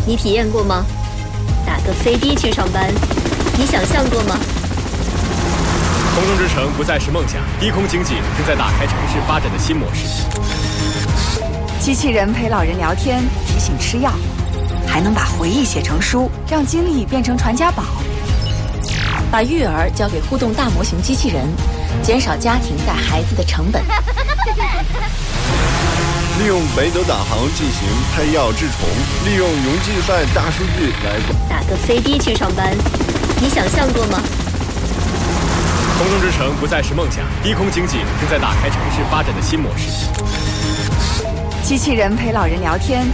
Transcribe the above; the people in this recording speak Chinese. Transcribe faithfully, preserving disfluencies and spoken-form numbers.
你体验过吗？打个飞的去上班，你想象过吗？ 空中之城不再是梦想，低空经济正在打开城市发展的新模式。 机器人陪老人聊天，提醒吃药，还能把回忆写成书，让经历变成传家宝。 把育儿交给互动大模型机器人，减少家庭带孩子的成本。 利用北斗导航进行配药治虫，利用云计算大数据来打个飞的去上班，你想象过吗？ 空中之城不再是梦想，低空经济正在打开城市发展的新模式。 机器人陪老人聊天，